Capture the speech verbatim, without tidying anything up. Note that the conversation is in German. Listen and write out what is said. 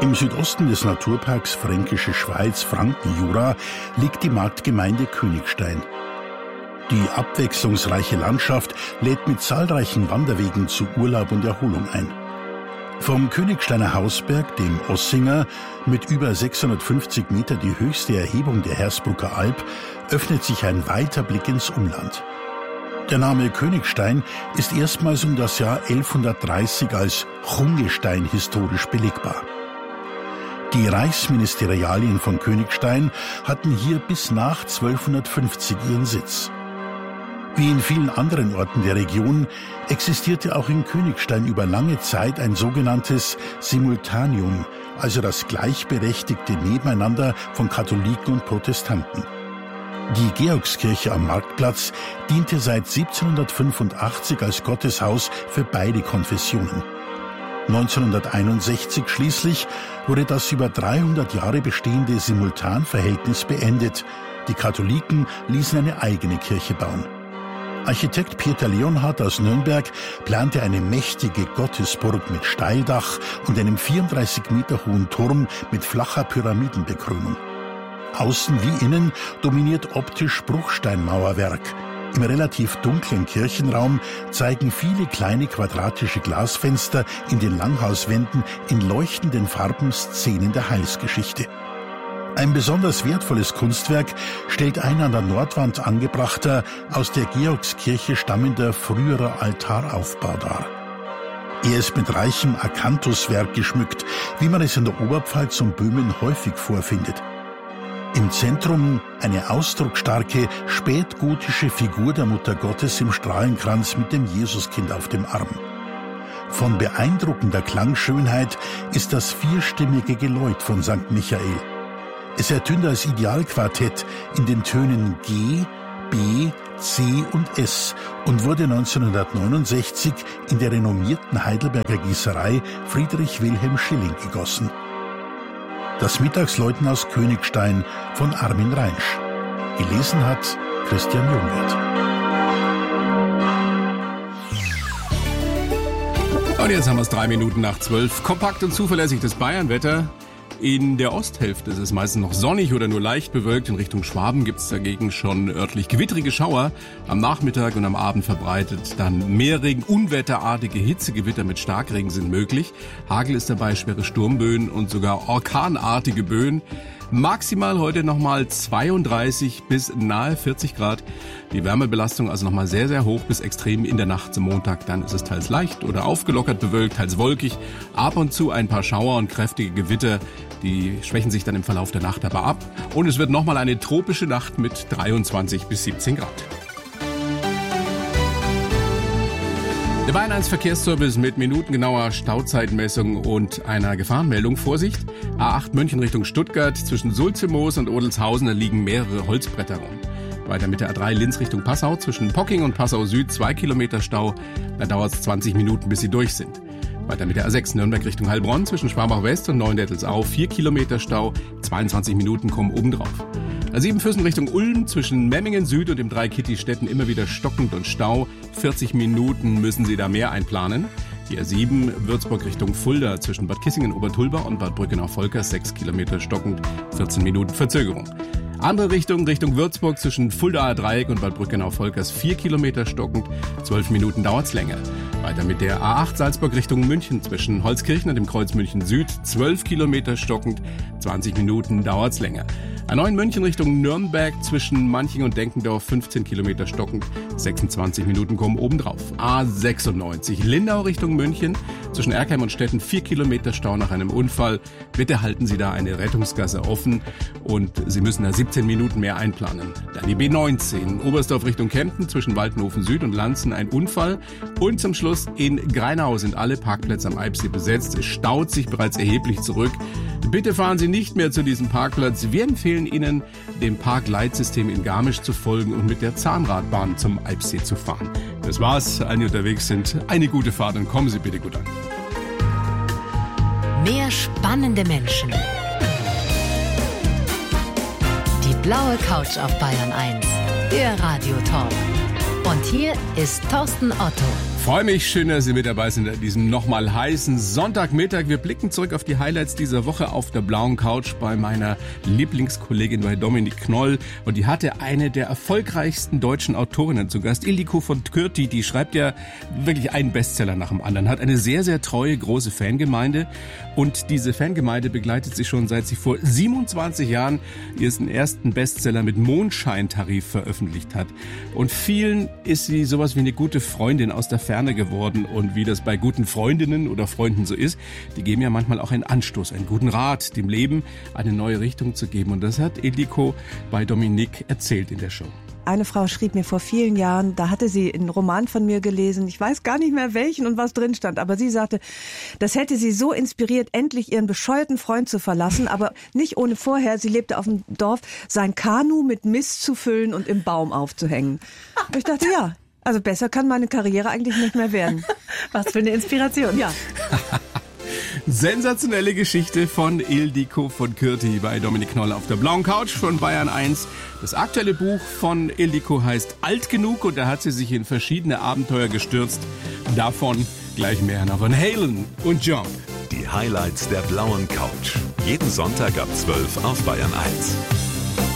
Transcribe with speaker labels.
Speaker 1: Im Südosten des Naturparks Fränkische Schweiz, Frankenjura, liegt die Marktgemeinde Königstein. Die abwechslungsreiche Landschaft lädt mit zahlreichen Wanderwegen zu Urlaub und Erholung ein. Vom Königsteiner Hausberg, dem Ossinger, mit über sechshundertfünfzig Meter die höchste Erhebung der Hersbrucker Alb, öffnet sich ein weiter Blick ins Umland. Der Name Königstein ist erstmals um das Jahr elfhundertdreißig als Chungestein historisch belegbar. Die Reichsministerialien von Königstein hatten hier bis nach zwölfhundertfünfzig ihren Sitz. Wie in vielen anderen Orten der Region existierte auch in Königstein über lange Zeit ein sogenanntes Simultaneum, also das gleichberechtigte Nebeneinander von Katholiken und Protestanten. Die Georgskirche am Marktplatz diente seit siebzehnhundertfünfundachtzig als Gotteshaus für beide Konfessionen. neunzehnhunderteinundsechzig schließlich wurde das über dreihundert Jahre bestehende Simultanverhältnis beendet. Die Katholiken ließen eine eigene Kirche bauen. Architekt Peter Leonhardt aus Nürnberg plante eine mächtige Gottesburg mit Steildach und einem vierunddreißig Meter hohen Turm mit flacher Pyramidenbekrönung. Außen wie innen dominiert optisch Bruchsteinmauerwerk. Im relativ dunklen Kirchenraum zeigen viele kleine quadratische Glasfenster in den Langhauswänden in leuchtenden Farben Szenen der Heilsgeschichte. Ein besonders wertvolles Kunstwerk stellt ein an der Nordwand angebrachter, aus der Georgskirche stammender früherer Altaraufbau dar. Er ist mit reichem Akanthuswerk geschmückt, wie man es in der Oberpfalz und Böhmen häufig vorfindet. Im Zentrum eine ausdrucksstarke, spätgotische Figur der Mutter Gottes im Strahlenkranz mit dem Jesuskind auf dem Arm. Von beeindruckender Klangschönheit ist das vierstimmige Geläut von Sankt Michael. Es ertönt als Idealquartett in den Tönen G, B, C und S und wurde neunzehnhundertneunundsechzig in der renommierten Heidelberger Gießerei Friedrich Wilhelm Schilling gegossen. Das Mittagsläuten aus Königstein von Armin Reinsch. Gelesen hat Christian Jungwirth.
Speaker 2: Und jetzt haben wir es drei Minuten nach zwölf. Kompakt und zuverlässig das Bayernwetter. In der Osthälfte ist es meistens noch sonnig oder nur leicht bewölkt. In Richtung Schwaben gibt es dagegen schon örtlich gewittrige Schauer. Am Nachmittag und am Abend verbreitet dann Meerregen, unwetterartige Hitzegewitter mit Starkregen sind möglich. Hagel ist dabei, schwere Sturmböen und sogar orkanartige Böen. Maximal heute nochmal zweiunddreißig bis nahe vierzig Grad. Die Wärmebelastung also nochmal sehr, sehr hoch bis extrem in der Nacht zum Montag. Dann ist es teils leicht oder aufgelockert bewölkt, teils wolkig. Ab und zu ein paar Schauer und kräftige Gewitter. Die schwächen sich dann im Verlauf der Nacht aber ab. Und es wird nochmal eine tropische Nacht mit dreiundzwanzig bis siebzehn Grad. Der Bayern eins Verkehrsservice mit minutengenauer Stauzeitmessung und einer Gefahrenmeldung. Vorsicht, A acht München Richtung Stuttgart. Zwischen Sulzemoos und Odelshausen, da liegen mehrere Holzbretter rum. Weiter mit der A drei Linz Richtung Passau. Zwischen Pocking und Passau Süd zwei Kilometer Stau. Da dauert es zwanzig Minuten, bis sie durch sind. Weiter mit der A sechs Nürnberg Richtung Heilbronn. Zwischen Schwabach West und Neuendettelsau vier Kilometer Stau. zweiundzwanzig Minuten kommen obendrauf. A sieben Füssen Richtung Ulm, zwischen Memmingen Süd und dem Drei-Kitty-Städten immer wieder stockend und Stau. vierzig Minuten müssen Sie da mehr einplanen. Die A sieben Würzburg Richtung Fulda, zwischen Bad Kissingen-Obertulba und Bad Brückenau-Volkers sechs Kilometer stockend, vierzehn Minuten Verzögerung. Andere Richtung, Richtung Würzburg, zwischen Fuldaer Dreieck und Bad Brückenau-Volkers vier Kilometer stockend, zwölf Minuten dauert's länger. Weiter mit der A acht Salzburg Richtung München, zwischen Holzkirchen und dem Kreuz München Süd, zwölf Kilometer stockend, zwanzig Minuten dauert's länger. A neun München Richtung Nürnberg, zwischen Manching und Denkendorf fünfzehn Kilometer stockend, sechsundzwanzig Minuten kommen obendrauf. A sechsundneunzig Lindau Richtung München, zwischen Erkheim und Stetten vier Kilometer Stau nach einem Unfall. Bitte halten Sie da eine Rettungsgasse offen und Sie müssen da siebzehn Minuten mehr einplanen. Dann die B neunzehn Oberstdorf Richtung Kempten, zwischen Waltenhofen Süd und Lanzen ein Unfall. Und zum Schluss in Greinau sind alle Parkplätze am Eibsee besetzt. Es staut sich bereits erheblich zurück. Bitte fahren Sie nicht mehr zu diesem Parkplatz. Wir empfehlen Ihnen, dem Parkleitsystem in Garmisch zu folgen und mit der Zahnradbahn zum Eibsee zu fahren. Das war's. Alle, die unterwegs sind, eine gute Fahrt und kommen Sie bitte gut an.
Speaker 3: Mehr spannende Menschen. Die blaue Couch auf Bayern eins. Ihr Radio Talk. Und hier ist Thorsten Otto.
Speaker 2: Freue mich, schön, dass Sie mit dabei sind an diesem nochmal heißen Sonntagmittag. Wir blicken zurück auf die Highlights dieser Woche auf der blauen Couch bei meiner Lieblingskollegin, bei Dominik Knoll. Und die hatte eine der erfolgreichsten deutschen Autorinnen zu Gast, Ildiko von Kürti. Die schreibt ja wirklich einen Bestseller nach dem anderen, hat eine sehr, sehr treue, große Fangemeinde. Und diese Fangemeinde begleitet sie schon, seit sie vor siebenundzwanzig Jahren ihren ersten Bestseller mit Mondscheintarif veröffentlicht hat. Und vielen ist sie sowas wie eine gute Freundin aus der Ferne geworden. Und wie das bei guten Freundinnen oder Freunden so ist, die geben ja manchmal auch einen Anstoß, einen guten Rat, dem Leben eine neue Richtung zu geben. Und das hat Ildiko bei Dominik erzählt in der Show.
Speaker 4: Eine Frau schrieb mir vor vielen Jahren, da hatte sie einen Roman von mir gelesen, ich weiß gar nicht mehr welchen und was drin stand, aber sie sagte, das hätte sie so inspiriert, endlich ihren bescheuerten Freund zu verlassen, aber nicht ohne vorher, sie lebte auf dem Dorf, sein Kanu mit Mist zu füllen und im Baum aufzuhängen. Und ich dachte, ja, also besser kann meine Karriere eigentlich nicht mehr werden.
Speaker 5: Was für eine Inspiration.
Speaker 4: Ja.
Speaker 2: Sensationelle Geschichte von Ildiko von Kürti bei Dominik Knoll auf der blauen Couch von Bayern eins. Das aktuelle Buch von Ildiko heißt Alt genug und da hat sie sich in verschiedene Abenteuer gestürzt. Davon gleich mehr nach Van Halen und Jump.
Speaker 6: Die Highlights der blauen Couch. Jeden Sonntag ab zwölf auf Bayern eins.